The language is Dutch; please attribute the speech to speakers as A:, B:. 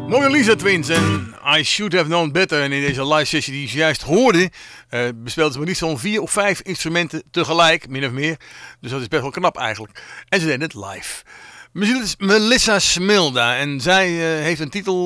A: Mooie Lisa Twins en I Should Have Known Better. En in deze live sessie die je zojuist hoorde, bespeelden ze maar liefst zo'n 4 of 5 instrumenten tegelijk, min of meer. Dus dat is best wel knap eigenlijk. En ze deden het live. Melissa Smilda en zij heeft een titel